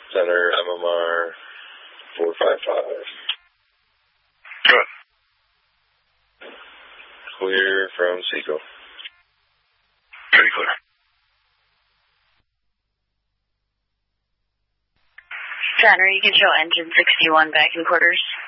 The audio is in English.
Center, MMR 455. Good. Clear from Seco. Pretty clear. Center, you can show engine 61 back in quarters.